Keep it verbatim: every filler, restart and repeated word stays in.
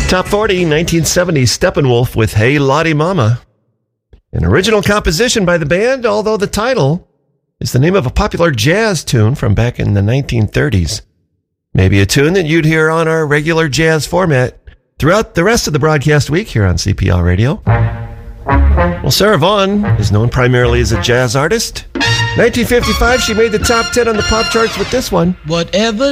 Top forty, nineteen seventy, Steppenwolf with Hey Lottie Mama. An original composition by the band, although the title is the name of a popular jazz tune from back in the nineteen thirties. Maybe a tune that you'd hear on our regular jazz format throughout the rest of the broadcast week here on C P L Radio. Well, Sarah Vaughan is known primarily as a jazz artist. nineteen fifty-five, she made the top ten on the pop charts with this one. Whatever